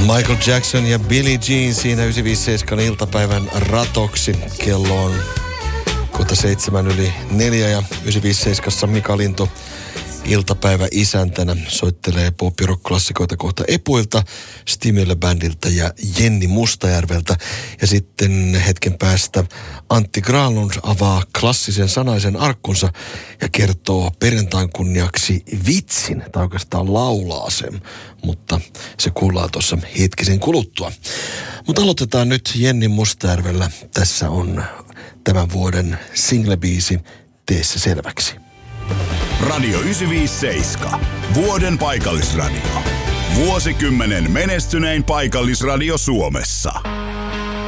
Michael Jackson ja Billie Jean siinä 957 iltapäivän ratoksi. Kello on kohta 7:04 ja 957 Mika Lintu iltapäivä isäntänä soittelee pop- ja rock-klassikoita kohta Epuilta, Stimule-bändiltä ja Jenni Mustajärveltä. Ja sitten hetken päästä Antti Granlund avaa klassisen sanaisen arkkunsa ja kertoo perjantain kunniaksi vitsin, tai oikeastaan laulaa sen, mutta se kuullaan tuossa hetkisen kuluttua. Mutta aloitetaan nyt Jenni Mustajärvellä. Tässä on tämän vuoden single-biisi Tee se selväksi. Radio 957. Vuoden paikallisradio. Vuosikymmenen menestynein paikallisradio Suomessa.